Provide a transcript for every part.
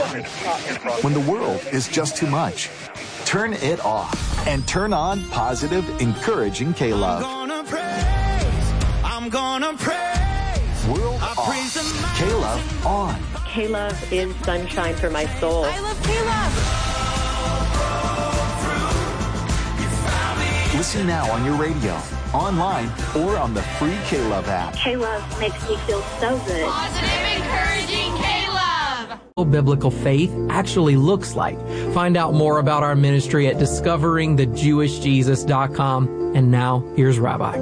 When the world is just too much, turn it off and turn on positive, encouraging K-Love. I'm gonna praise. World off. K-Love on. K-Love is sunshine for my soul. I love K-Love. Listen now on your radio, online, or on the free K-Love app. K-Love makes me feel so good. Positive, encouraging K-Love. Biblical faith actually looks like. Find out more about our ministry at discoveringthejewishjesus.com. And now, here's Rabbi.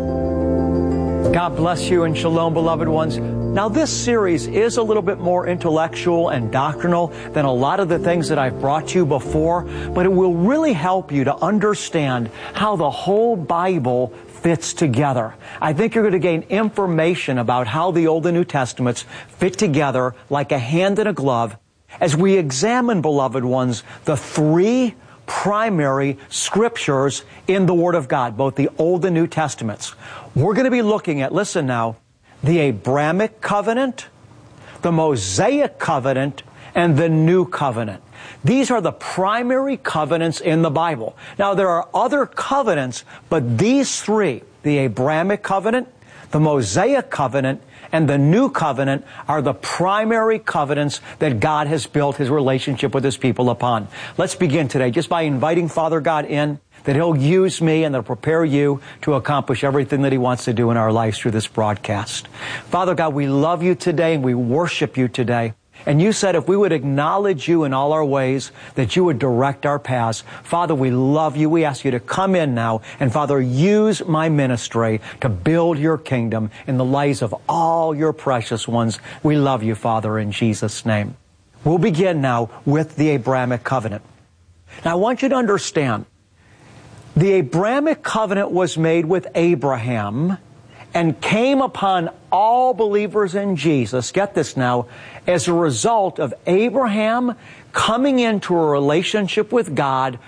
God bless you and shalom, beloved ones. Now, this series is a little bit more intellectual and doctrinal than a lot of the things that I've brought you before, but it will really help you to understand how the whole Bible fits together. I think you're going to gain information about how the Old and New Testaments fit together like a hand in a glove as we examine, beloved ones, the three primary scriptures in the Word of God, both the Old and New Testaments. We're going to be looking at, listen now, the Abrahamic covenant, the Mosaic covenant, and the New Covenant. These are the primary covenants in the Bible. Now, there are other covenants, but these three, the Abrahamic covenant, the Mosaic covenant, and the New Covenant are the primary covenants that God has built His relationship with His people upon. Let's begin today just by inviting Father God in, that He'll use me and that'll prepare you to accomplish everything that He wants to do in our lives through this broadcast. Father God, we love You today and we worship You today. And You said if we would acknowledge You in all our ways, that You would direct our paths. Father, we love You. We ask You to come in now and, Father, use my ministry to build Your kingdom in the lives of all Your precious ones. We love You, Father, in Jesus' name. We'll begin now with the Abrahamic covenant. Now, I want you to understand, the Abrahamic covenant was made with Abraham and came upon all believers in Jesus, get this now, as a result of Abraham coming into a relationship with God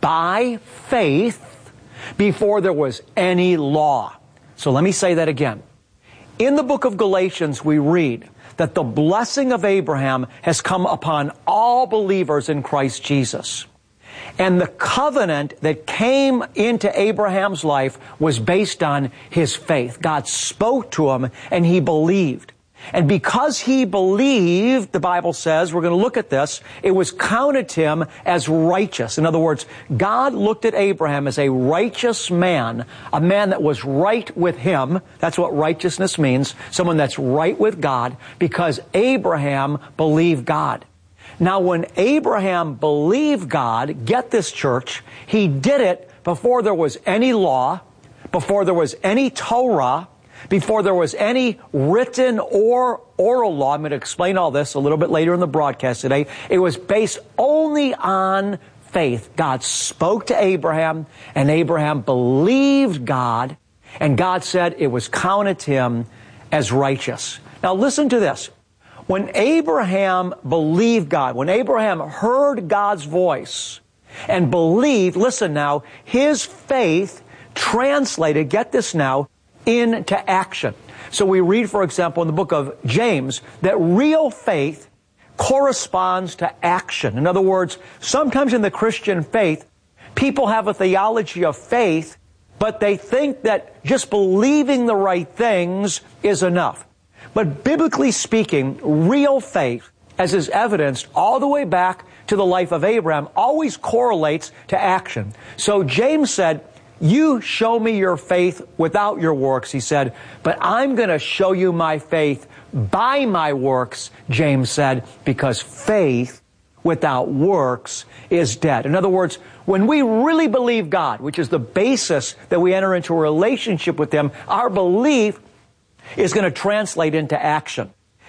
by faith before there was any law. So let me say that again. In the book of Galatians, we read that the blessing of Abraham has come upon all believers in Christ Jesus. And the covenant that came into Abraham's life was based on his faith. God spoke to him and he believed. And because he believed, the Bible says, we're going to look at this, it was counted to him as righteous. In other words, God looked at Abraham as a righteous man, a man that was right with Him. That's what righteousness means, someone that's right with God, because Abraham believed God. Now, when Abraham believed God, get this, church, he did it before there was any law, before there was any Torah, before there was any written or oral law. I'm going to explain all this a little bit later in the broadcast today. It was based only on faith. God spoke to Abraham, and Abraham believed God, and God said it was counted to him as righteous. Now, listen to this. When Abraham believed God, when Abraham heard God's voice and believed, listen now, his faith translated, get this now, into action. So we read, for example, in the book of James, that real faith corresponds to action. In other words, sometimes in the Christian faith, people have a theology of faith, but they think that just believing the right things is enough. But biblically speaking, real faith, as is evidenced all the way back to the life of Abraham, always correlates to action. So James said, you show me your faith without your works, he said, but I'm going to show you my faith by my works, James said, because faith without works is dead. In other words, when we really believe God, which is the basis that we enter into a relationship with Him, our belief is going to translate into action.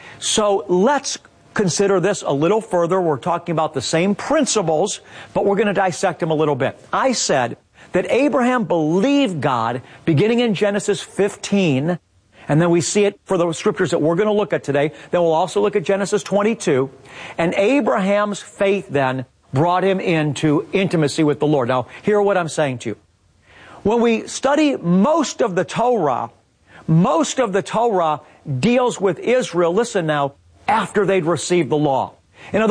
So let's consider this a little further. We're talking about the same principles, but we're going to dissect them a little bit. I said that Abraham believed God beginning in Genesis 15, and then we see it for the scriptures that we're going to look at today. Then we'll also look at Genesis 22. And Abraham's faith then brought him into intimacy with the Lord. Now, hear what I'm saying to you. When we study most of the Torah deals with Israel, listen now, after they'd received the law. In other